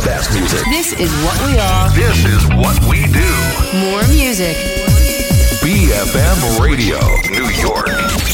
best music. This is what we are. This is what we do. More music. BFM Radio, New York.